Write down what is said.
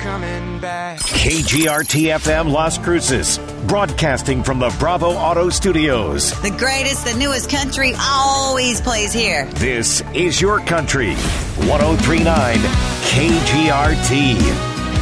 coming back. KGRT FM Las Cruces, broadcasting from the Bravo Auto Studios. The greatest, the newest country always plays here. This is your country. 103.9 KGRT.